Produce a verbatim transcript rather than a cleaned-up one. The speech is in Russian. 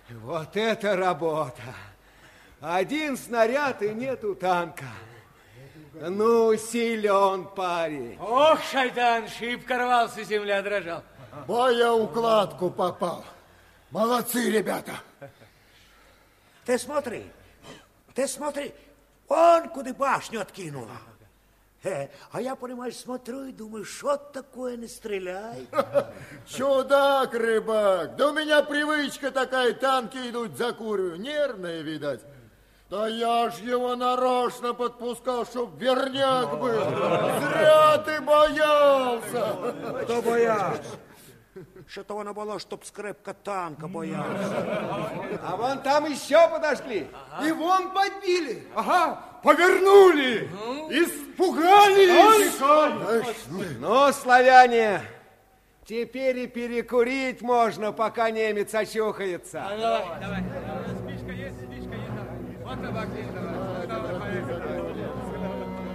Вот это работа. Один снаряд и нету танка. Ну, силен парень. Ох, шайтан, шибко рвался, земля дрожал. Боеукладку попал. Молодцы, ребята. Ты смотри, ты смотри, он куда башню откинул. Э, а я, понимаешь, смотрю и думаю, что такое, не стреляй. Чудак, рыбак. Да у меня привычка такая, танки идут за курью. Нервная, видать. Да я ж его нарочно подпускал, чтоб верняк был. Зря ты боялся. Кто боялся? Что-то оно было, чтоб скрепка танка боялся. А вон там еще подошли. Ага. И вон подбили. Ага, повернули. Ну? Испугались. Ну, славяне, теперь и перекурить можно, пока немец очухается. А, давай, давай. Спичка есть, спичка есть. Вот табак есть, давай. Давай, поехали.